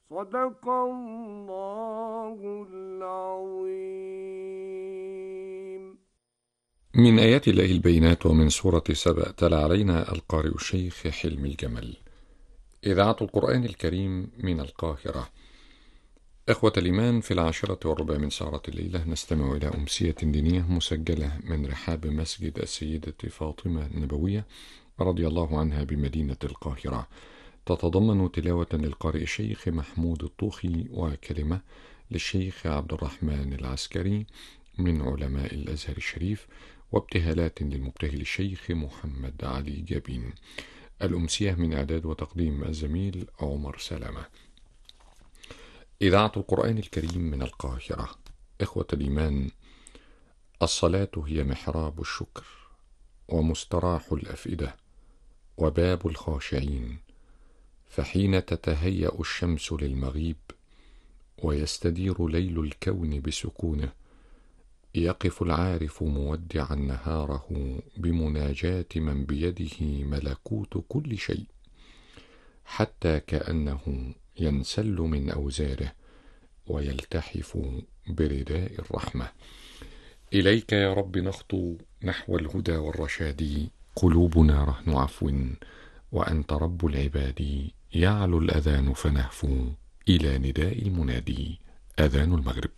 صدق الله العظيم. من آيات الله البينات ومن سورة سبأ تلا علينا القارئ الشيخ حلم الجمل. إذاعة القرآن الكريم من القاهرة. إخوة الإيمان، في 10:15 من سهرة الليلة نستمع إلى أمسية دينية مسجلة من رحاب مسجد السيدة فاطمة النبوية رضي الله عنها بمدينة القاهرة، تتضمن تلاوة للقارئ الشيخ محمود الطوخي وكلمة للشيخ عبد الرحمن العسكري من علماء الأزهر الشريف، وابتهالات للمبتهل الشيخ محمد علي جابين. الأمسية من إعداد وتقديم الزميل عمر سلامة. إذاعة القرآن الكريم من القاهرة. إخوة الإيمان، الصلاة هي محراب الشكر ومستراح الأفئدة وباب الخاشعين، فحين تتهيأ الشمس للمغيب ويستدير ليل الكون بسكونه، يقف العارف مودعا نهاره بمناجاة من بيده ملكوت كل شيء، حتى كأنه ينسل من أوزاره ويلتحف برداء الرحمة. إليك يا رب نخطو نحو الهدى والرشاد، قلوبنا رهن عفو وأنت رب العباد، يعلو الأذان فنهفو إلى نداء المنادي، أذان المغرب.